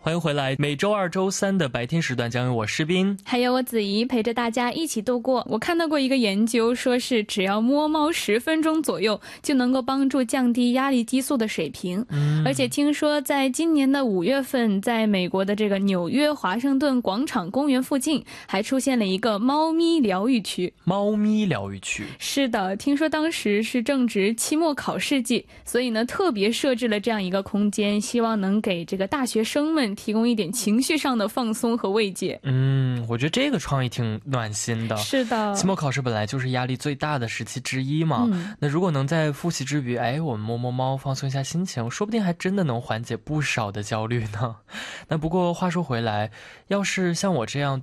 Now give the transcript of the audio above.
欢迎回来，每周二、周三的白天时段将由我诗斌还有我子怡陪着大家一起度过。我看到过一个研究，说是只要摸猫10分钟左右，就能够帮助降低压力激素的水平。而且听说在今年的5月份，在美国的这个纽约华盛顿广场公园附近，还出现了一个猫咪疗愈区。 猫咪疗愈区， 是的，听说当时是正值期末考试季，所以呢特别设置了这样一个空间，希望能给这个大学生们提供一点情绪上的放松和慰藉。 我觉得这个创意挺暖心的。 是的， 期末考试本来就是压力最大的时期之一嘛，那如果能在复习之余，我们摸摸猫放松一下心情，说不定还真的能缓解不少的焦虑呢。那不过话说回来，要是像我这样